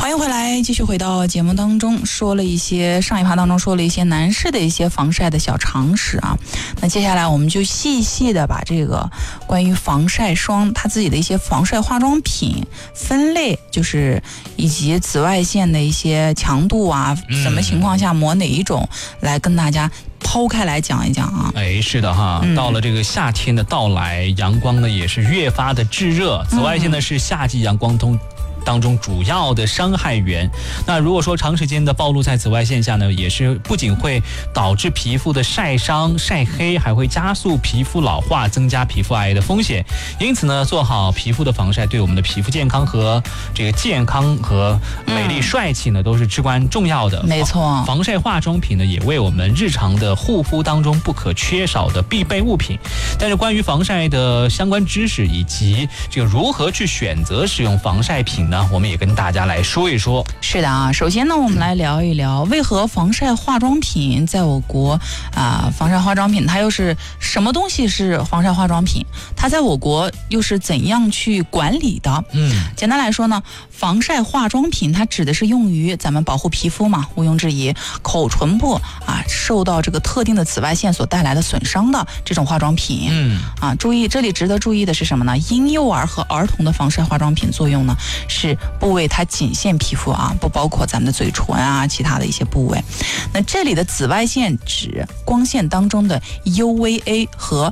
欢迎回来，继续回到节目当中，上一趴当中说了一些男士的一些防晒的小常识啊。那接下来我们就细细的把这个关于防晒霜它自己的一些防晒化妆品分类，就是以及紫外线的一些强度啊，什么情况下抹哪一种，来跟大家抛开来讲一讲啊。 是的哈，到了这个夏天的到来，阳光呢也是越发的炙热，紫外线呢是夏季阳光当中主要的伤害源。那如果说长时间的暴露在紫外线下呢，也是不仅会导致皮肤的晒伤、晒黑，还会加速皮肤老化，增加皮肤癌的风险。因此呢，做好皮肤的防晒，对我们的皮肤健康和美丽帅气呢，都是至关重要的。 没错， 防晒化妆品呢，也为我们日常的护肤当中不可缺少的必备物品。但是关于防晒的相关知识以及这个如何去选择使用防晒品呢，我们也跟大家来说一说。 是的啊，首先呢，我们来聊一聊为何防晒化妆品在我国防晒化妆品它又是什么东西是防晒化妆品？它在我国又是怎样去管理的？简单来说呢，防晒化妆品它指的是用于咱们保护皮肤嘛，毋庸置疑，口唇部受到这个特定的紫外线所带来的损伤的这种化妆品。注意，这里值得注意的是什么呢？婴幼儿和儿童的防晒化妆品作用呢，是部位它仅限皮肤不包括咱们的嘴唇其他的一些部位。那这里的紫外线指光线当中的 UVA 和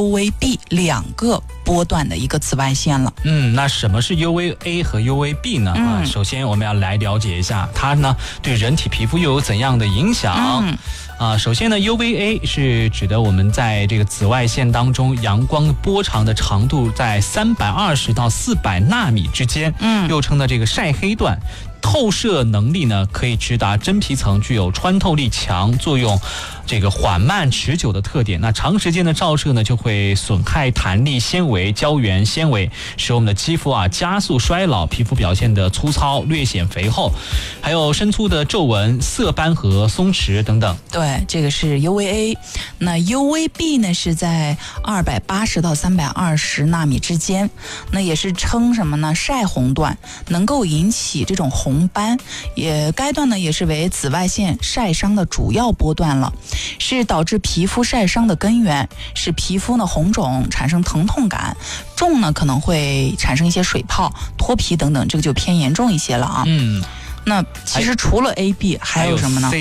UVB 两个波段的一个紫外线了。 那什么是 UVA 和 UVB 呢？首先我们要来了解一下它呢对人体皮肤又有怎样的影响。首先呢 UVA 是指的我们在这个紫外线当中阳光波长的长度在320到400纳米之间，又称的这个晒黑段。透射能力呢可以直达真皮层，具有穿透力强、作用这个缓慢持久的特点。那长时间的照射呢就会损害弹力纤维、胶原纤维，使我们的肌肤加速衰老，皮肤表现的粗糙、略显肥厚，还有深粗的皱纹、色斑和松弛等等。 对，这个是 UVA。那 UVB 呢是在280到320纳米之间，那也是称什么呢？晒红段，能够引起这种红斑，该段呢也是为紫外线晒伤的主要波段了，是导致皮肤晒伤的根源，使皮肤呢红肿，产生疼痛感，重呢可能会产生一些水泡、脱皮等等，这个就偏严重一些了啊。那其实除了 AB 还有什么呢？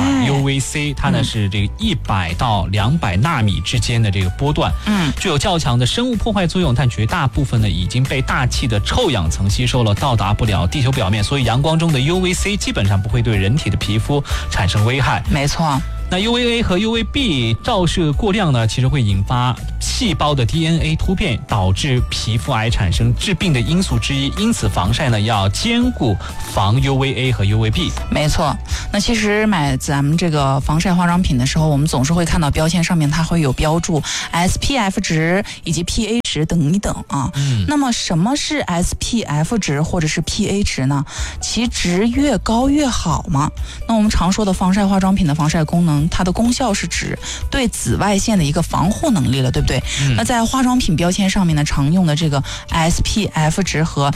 UVC 它呢是这个100到200纳米之间的这个波段，具有较强的生物破坏作用，但绝大部分呢已经被大气的臭氧层吸收了，到达不了地球表面，所以阳光中的 UVC 基本上不会对人体的皮肤产生危害。 没错。 那 UVA 和 UVB 照射过量呢，其实会引发细胞的 DNA 突变，导致皮肤癌产生致病的因素之一。因此防晒呢要兼顾防 UVA 和 UVB。没错。 那其实买咱们这个防晒化妆品的时候，我们总是会看到标签上面它会有标注 SPF 值以及 PA 值等一等啊。那么什么是 SPF 值或者是 PA 值呢？其值越高越好嘛。那我们常说的防晒化妆品的防晒功能，它的功效是指对紫外线的一个防护能力了，对不对？那在化妆品标签上面呢，常用的这个 SPF 值和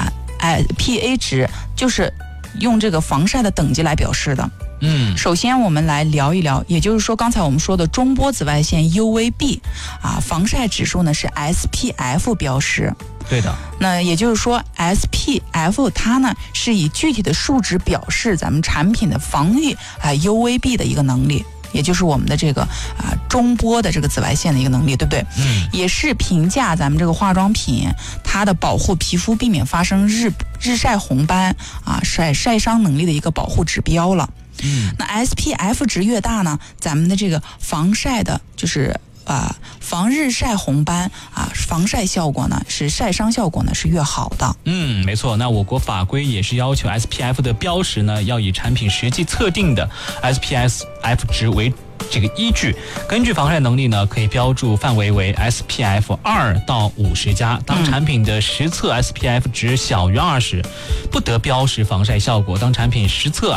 PA 值，就是用这个防晒的等级来表示的。首先我们来聊一聊，也就是说刚才我们说的中波紫外线 UVB 防晒指数呢是 SPF 标识。 对的。 那也就是说 SPF 它呢是以具体的数值表示咱们产品的防御UVB 的一个能力，也就是我们的这个中波的这个紫外线的一个能力，对不对？也是评价咱们这个化妆品它的保护皮肤避免发生日晒红斑晒伤能力的一个保护指标了。那 SPF 值越大呢，咱们的这个防晒的就是防日晒红斑防晒效果呢是晒伤效果呢是越好的。 没错。那我国法规也是要求 SPF 的标识呢要以产品实际测定的 SPF 值为这个依据，根据防晒能力呢可以标注范围为 SPF 2到50加。当产品的实测 SPF 值小于20，不得标识防晒效果。当产品实测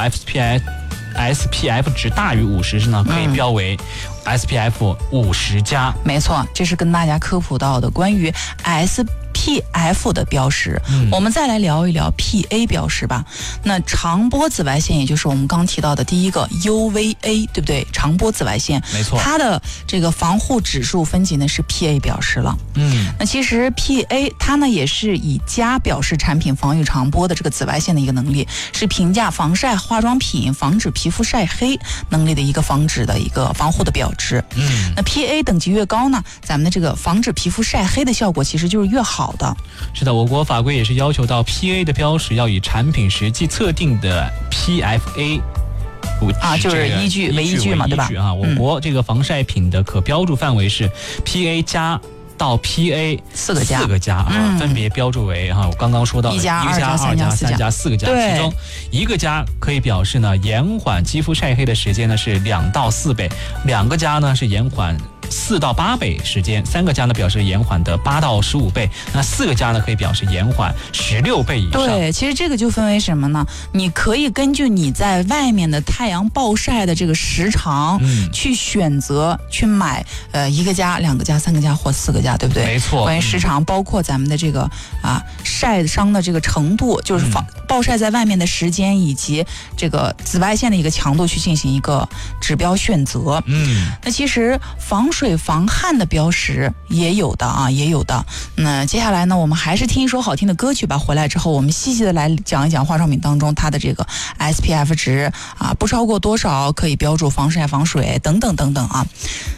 SPF 值大于50呢，可以标为 SPF 50加。 没错，这是跟大家科普到的关于 SPF PF 的标识。我们再来聊一聊 PA 标识吧。那长波紫外线，也就是我们刚提到的第一个 UVA， 对不对？长波紫外线， 没错， 它的这个防护指数分级呢是 PA 标识了。那其实 PA 它呢也是以佳表示产品防御长波的这个紫外线的一个能力，是评价防晒化妆品防止皮肤晒黑能力的一个防止的一个防护的标志。那 PA 等级越高呢，咱们的这个防止皮肤晒黑的效果其实就是越好的。 是的，我国法规也是要求到 PA 的标识要以产品实际测定的 PFA。 就是依据为依据嘛，对吧？ 我国这个防晒品的可标注范围是 PA 加到 PA 四个加分别标注为我刚刚说到的 1加、2加、3加、4加、 4个加，其中1个加可以表示呢延缓肌肤晒黑的时间呢是2到4倍，2个加呢是延缓4到8倍时间，3个加呢表示延缓的8到15倍，那4个加呢可以表示延缓16倍以上。 对，其实这个就分为什么呢？你可以根据你在外面的太阳暴晒的这个时长，去选择去买1个加、2个加、3个加或4个加，对不对？ 没错。 关于时长，包括咱们的这个晒伤的这个程度，就是暴晒在外面的时间以及这个紫外线的一个强度去进行一个指标选择。那其实防水防汗的标识也有的也有的。那接下来呢，我们还是听一首好听的歌曲吧。回来之后，我们细细的来讲一讲化妆品当中它的这个 SPF 值不超过多少可以标注防晒防水等等等等